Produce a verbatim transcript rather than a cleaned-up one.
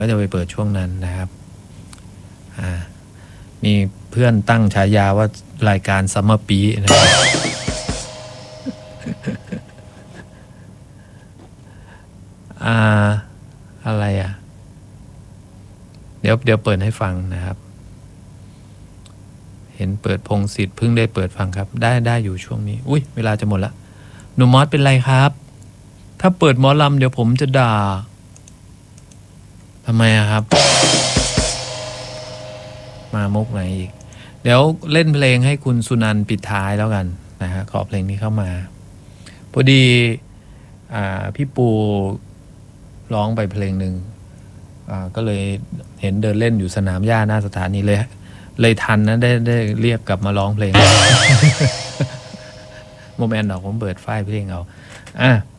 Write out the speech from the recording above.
ก็จะไปเปิดช่วงนั้นนะครับอ่ามีเพื่อนตั้งฉายาว่ารายการซัมเมอร์ปีนะครับอ่าอะไรอ่ะเดี๋ยวเดี๋ยวเปิดให้ฟังนะครับเห็นเปิดพงศิษฐ์เพิ่งได้เปิดฟังครับได้ได้อยู่ช่วงนี้อุ้ยเวลาจะหมดละหนุ่มมอสเป็นไรครับถ้าเปิดหมอลำเดี๋ยวผมจะด่าทำไมอะครับมามุกไหนอีกเดี๋ยวเล่นเพลงให้คุณสุนันท์ปิดท้ายแล้วกันนะฮะขอเพลงนี้เข้ามาพอดีอ่าพี่ปูร้องไปเพลงหนึ่งอ่าก็เลยเห็นเดินเล่นอยู่สนามหญ้าหน้าสถานีเลยเลยทันนะได้ได้เรียกกลับมาร้องเพลง โมเมนต์ดอกผมเปิดไฟล์เพลงเอาอ่ะ